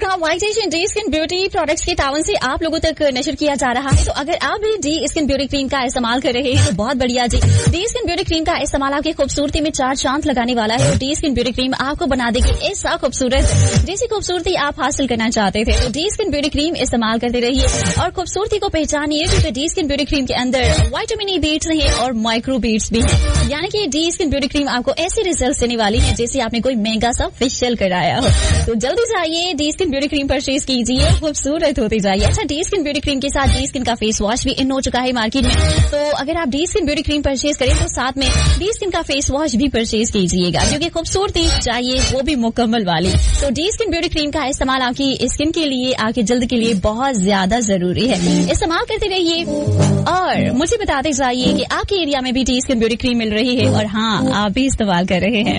यहाँ white Asian D skin beauty products के तावन से आप लोगों तक नशर किया जा रहा है। तो अगर आप भी डी स्किन ब्यूटी क्रीम का इस्तेमाल कर रहे हैं तो बहुत बढ़िया जी। डी स्किन ब्यूटी क्रीम का इस्तेमाल आपकी खूबसूरती में चार चांद लगाने वाला है। डी स्किन ब्यूटी क्रीम आपको बना देगी ऐसा खूबसूरत जैसी खूबसूरती आप हासिल करना चाहते थे। तो डी स्किन ब्यूटी क्रीम इस्तेमाल करते रहिए और खूबसूरती को पहचानिए, क्योंकि डी स्किन ब्यूटी क्रीम के अंदर विटामिन ई बीट्स हैं और माइक्रो बीट्स भी हैं। यानी कि डी स्किन ब्यूटी क्रीम आपको ऐसे रिजल्ट देने वाली है जैसे आपने कोई महंगा सा फेशियल कराया हो। तो जल्दी जाइए D skin beauty cream purchase कीजिए, खूबसूरत होते जाइए। अच्छा, डी स्किन ब्यूटी क्रीम के साथ डी स्किन का फेस वॉश भी इन हो चुका है मार्केट में। तो अगर आप D skin beauty cream purchase करें तो साथ में डी स्किन का फेस वॉश भी परचेज कीजिएगा, क्योंकि खूबसूरती चाहिए वो भी मुकम्मल वाली। तो डी स्किन ब्यूटी क्रीम का इस्तेमाल आपकी स्किन के लिए, आपकी जल्द के लिए बहुत ज्यादा जरूरी है। इस्तेमाल करते रहिए और मुझे बताते जाइए कि आपके एरिया में भी डी स्किन ब्यूटी क्रीम मिल रही है और हाँ, आप भी इस्तेमाल कर रहे हैं।